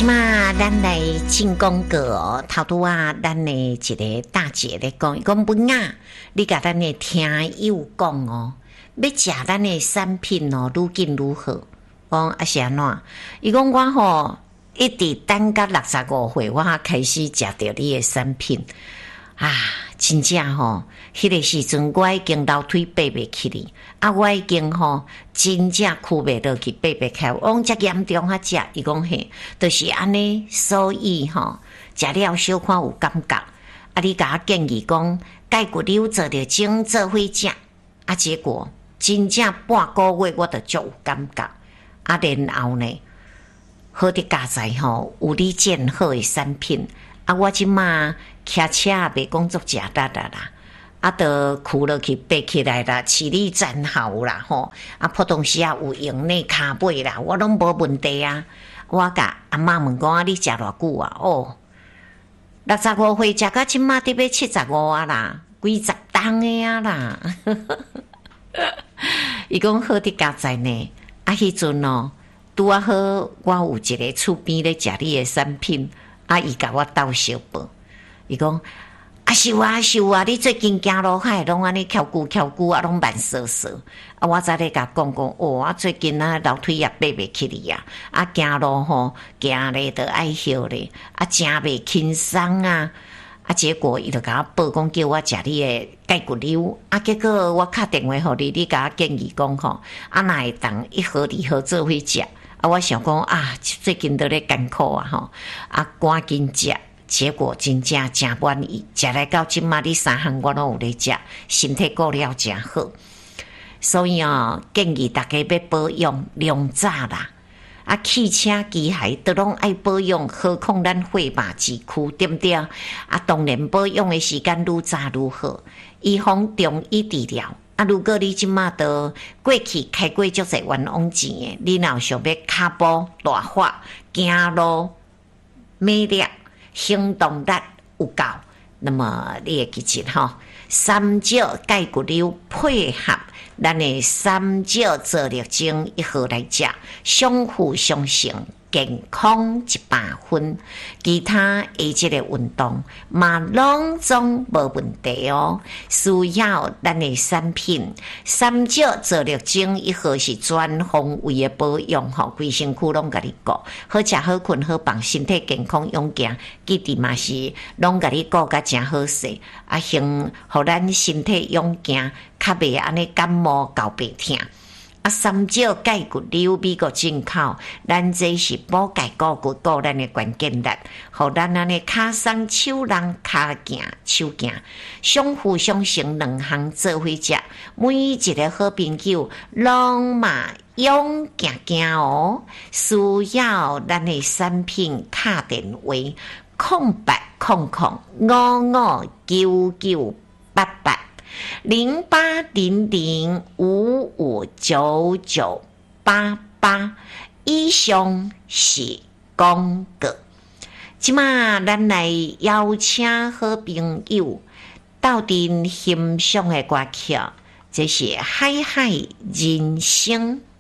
即马咱来进广告哦，头拄啊，咱的一个大姐咧讲，伊讲文啊，你甲咱的听友讲哦，要食咱的产品哦，愈紧愈好。讲啊是安怎？伊讲我吼一直等到65岁，我才开始食着你的产品啊，真正吼，迄个时阵我已经楼梯爬袂起哩，啊，我已经吼真正躯袂落去，爬袂起来。我讲遮严重啊，食伊讲嘿，就是安尼，所以吼食了小可有感觉。啊，你甲我建议讲，钙骨瘤做着种做伙食，啊，结果真正半个月我就足有感觉。啊，然后呢，好的家在吼有你见好的产品，啊，我即马骑车也袂讲足食力啦，啊，就跍落去爬起来啦，起立站好啦吼，啊，普通时啊有用内骹背啦，我拢无问题啊。我甲阿嬷问讲，你食偌久啊？哦，65岁食到即马得要75啊啦，几十档的啊啦。伊讲好的家在呢。啊，迄阵哦，拄啊好，我有一个厝边咧食你的产品，啊，伊甲我斗小报，伊讲啊是啊，你最近行路海拢安尼翘久，啊，拢慢嗦嗦，啊，我再咧甲讲哦，啊，最近啊楼梯也爬袂起哩啊，啊，行路吼行咧都爱休咧，啊，真袂轻松啊。啊，结果伊就甲我报讲叫我食你的钙骨瘤，啊，结果我敲电话互你，你甲我建议讲吼，啊，哪会当一盒二盒做伙食？啊，我想讲啊，最近都咧艰苦啊吼，啊，赶紧食，结果真正真满意，食来到即马你3项我拢有咧食，身体顾了真好，所以哦，建议大家要保养量早啦。啊，汽车机械都拢爱保养，何况咱血肉之躯，对不对？啊，当然保养的时间愈早愈好，预防中医治疗。啊，如果你即马都过去开过足侪冤枉钱的，你若想要脚步大发、行路美丽、行动力有够，那么你会记住吼，三椒钙骨瘤配合。咱的三椒做力精1盒来食，相辅相成，健康100分。其他的这个运动嘛，拢总无问题哦。需要咱的产品，三椒做力精1盒是全方位的保养吼，规身躯拢甲你顾，好食好困好放，身体健康勇健，记住嘛是拢甲你顾甲真好势，啊，行，互咱身体勇健。较袂安尼感冒搞白痛，啊，三椒钙骨瘤美国进口，咱这是补钙固骨固咱的关键力，互咱安尼脚松手人脚行手行，相辅相成2项做伙食，每一个好朋友拢嘛勇行行哦，需要咱的产品打电话0800559988。0800559988，以上是广告。即马咱来邀请好朋友斗阵欣赏的歌曲，这是海海人生。